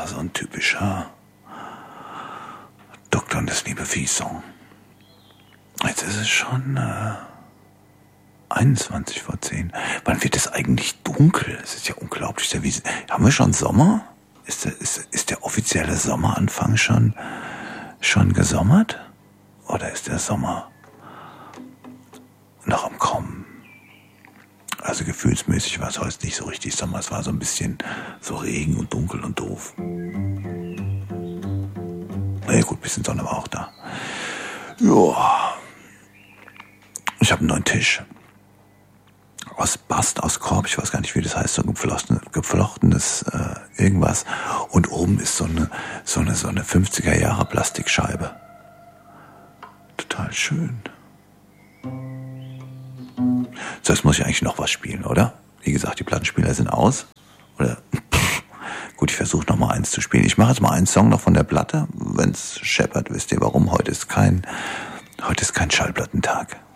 so ein typischer Doktor und das liebe Vieh-Song. Jetzt ist es schon 21 vor 10. Wann wird es eigentlich dunkel? Es ist ja unglaublich. Haben wir schon Sommer? Ist der offizielle Sommeranfang schon gesommert? Oder ist der Sommer noch am Kommen? Also gefühlsmäßig war es heute nicht so richtig Sommer. Es war so ein bisschen so Regen und dunkel und doof. Naja gut, ein bisschen Sonne war auch da. Ja. Ich habe einen neuen Tisch. Aus Bast, aus Korb, ich weiß gar nicht, wie das heißt, so geflochtenes irgendwas. Und oben ist so eine 50er Jahre Plastikscheibe. Total schön. So, jetzt muss ich eigentlich noch was spielen, oder? Wie gesagt, die Plattenspieler sind aus. Oder gut, ich versuche noch mal eins zu spielen. Ich mache jetzt mal einen Song noch von der Platte. Wenn's scheppert, wisst ihr warum. Heute ist kein Schallplattentag.